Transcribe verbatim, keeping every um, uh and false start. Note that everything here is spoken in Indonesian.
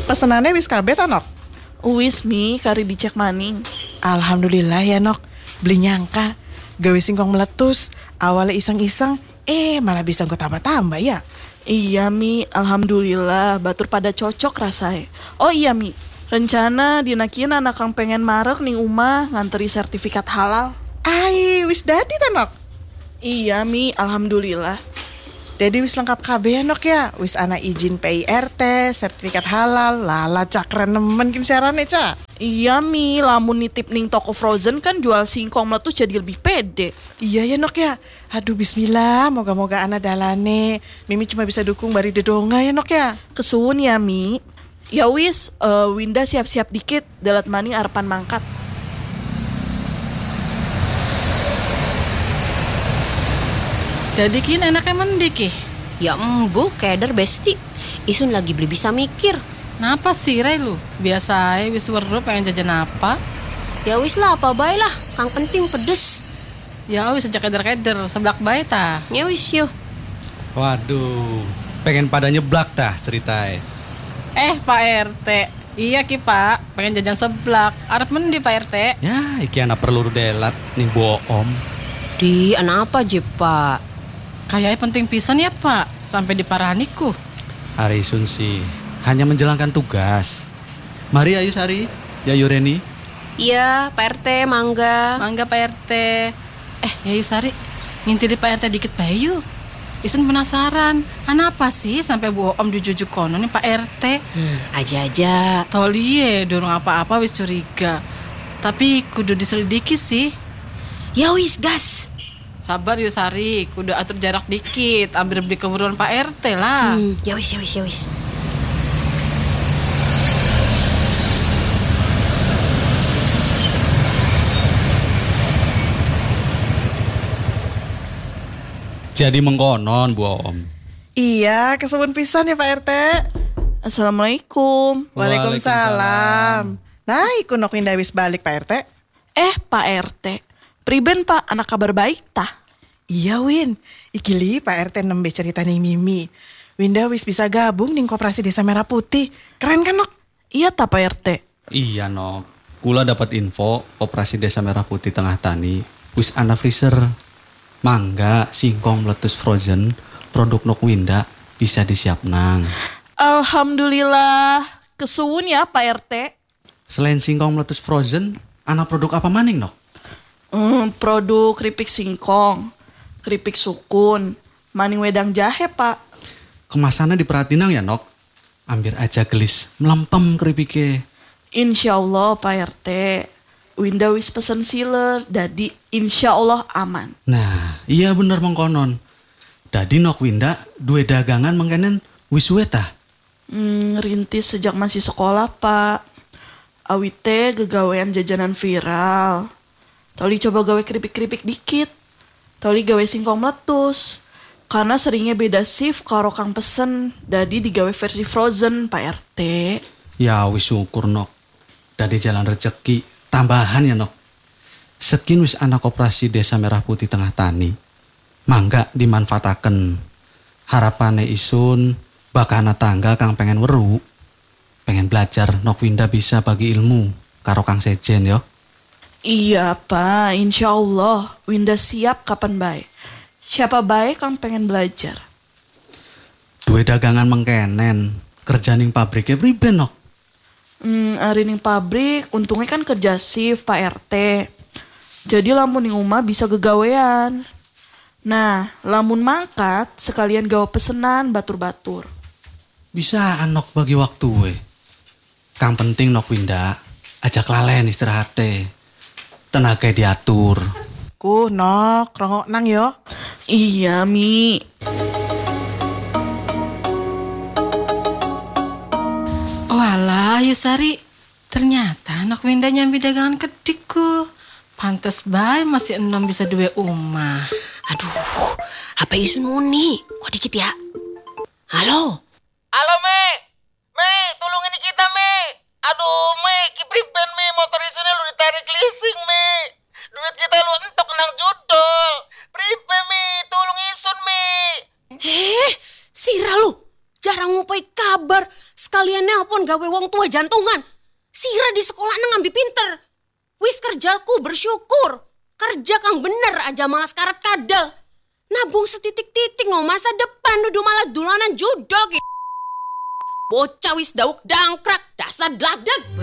pesenannya wis kabeh ta, Nok? Wis mi, kari dicek maning. Alhamdulillah ya, Nok. Beli nyangka gawe singkong meletus, awalnya iseng-iseng, eh malah bisa gue tambah-tambah ya. Iya mi, alhamdulillah batur pada cocok rasanya. Oh iya mi, rencana dinakin anak kang pengen marek ning umah nganteri sertifikat halal. Ai, wis dadi ta, Nok? Iya mi, alhamdulillah. Jadi wis lengkap kabeh ya, Nok ya. Wis ana izin P I R T, sertifikat halal, lala cakra nemen kin siarane, Ca. Iya mi, lamun nitip ning toko frozen kan jual singkong meletus jadi lebih pede. Iya ya, Nok ya. Aduh bismillah, moga-moga ana dalane. Mimi cuma bisa dukung bari dedonga ya, Nok ya. Kesuwun ya mi. Ya wis, uh, Winda siap-siap dikit, dalat maning arepan mangkat. Jadi kin enaknya mendik ih. Ya embuh, keder besti. Isun lagi beli bisa mikir. Napa sih Ray lu? Biasa aja wis weruh pengen jajan apa? Ya wis lah, apa bae lah. Kang penting pedes. Ya wis sejak keder-keder, seblak bae ta. Ya wis yuk. Waduh, pengen pada nyeblak tah ceritanya. Eh Pak R T, iya ki Pak, pengen jajan seblak. Arep mendi Pak R T? Ya, iki anak perlu delat nih boom. Di, anak apa je Pak? Kayaknya penting pisan ya Pak, sampai diparaniku. Hari Sun sih hanya menjalankan tugas. Mari ayo Sari, ya Yureni. Iya, Pak R T, mangga. Mangga Pak R T. Eh, ya Yusari, ngintiri Pak R T dikit bayu. Isun penasaran, kenapa sih sampai Bu Om dijujuk kono nih Pak R T? Hmm, aja-aja. Tolie, dorong apa-apa wis curiga. Tapi kudu diselidiki sih. Ya wis gas. Sabar Yusari, kudu atur jarak dikit. Ambil beli keburuan Pak R T lah. Hmm, ya wis, ya wis, ya wis. Jadi mengkonon Bu Om. Iya, kesuwun pisan ya Pak R T. Assalamualaikum. Waalaikumsalam. Nah, iku Nok Winda wis balik Pak R T. Eh Pak R T, priben Pak, anak kabar baik tah? Iya Win, iki li Pak R T nembe cerita ning Mimi. Winda wis bisa gabung ning Koperasi Desa Merah Putih. Keren kan, Nok? Iya tah Pak R T. Iya Nok, kula dapat info Operasi Desa Merah Putih Tengah Tani wis ana freezer. Mangga, singkong meletus frozen, produk Nok Winda bisa disiap nang. Alhamdulillah, kesuwun ya Pak R T. Selain singkong meletus frozen, ana produk apa maning Nok? Hmm, produk keripik singkong, keripik sukun, maning wedang jahe Pak. Kemasannya diperhatiin nang ya Nok. Ambil aja gelis, melempem keripiknya. Insya Allah Pak R T. Winda wis pesen sealer, dadi insya Allah aman. Nah, iya bener mengkonon. Dadi Nok Winda dua dagangan mengkenen wis weta. Hmm, rintis sejak masih sekolah Pak. Awite gegawean jajanan viral. Toli coba gawe keripik-keripik dikit. Toli gawe singkong meletus. Karena seringnya beda shift karo kang pesen. Dadi digawe versi frozen Pak R T. Ya wis syukur Nok. Dadi jalan rezeki. Tambahan ya Nok. Sekin wis anak Koperasi Desa Merah Putih Tengah Tani. Mangga dimanfaataken. Harapane isun bakana tangga kang pengen weru. Pengen belajar Nok Winda bisa bagi ilmu karo kang sejen yo. Iya Pak, insya Allah Winda siap kapan baik. Siapa baik kang pengen belajar. Dua dagangan mengkenen. Kerja ning pabriknya priben Nok. Hmm, hari ning pabrik, untungnya kan kerja shift Pak R T. Jadi lamun ning rumah bisa gegawean. Nah, lamun mangkat sekalian gawe pesenan batur-batur. Bisa Nok bagi waktu we. Kang penting Nok Winda ajak lalen istirahat deh. Tenaga diatur. Ku Nok, rongok nang yo. Iya Mi. Walah Yusari, ternyata Nok Winda nyambi dagangan kedikku. Pantes bae masih enam bisa dua umah. Aduh, H P isun muni. Kok dikit ya? Halo? Halo, Me. Me, tolong ini kita, Me. Aduh, Me, kipriben, Me. Motor isunnya lu ditarik leasing, Me. Duit kita lu entok nang judol. Pribe, Me. Tolong isun, Me. Eh, Sira lu. Jarang ngupai kabar, sekalian nelpon gawe wong tua jantungan. Sira di sekolah nang ambi pinter. Wis kerjaku bersyukur. Kerja kang bener aja malas karat kadal. Nabung setitik-titik mau masa depan nudu malah dulanan judol. Bocah wis dauk dangkrak, dasar dagdag.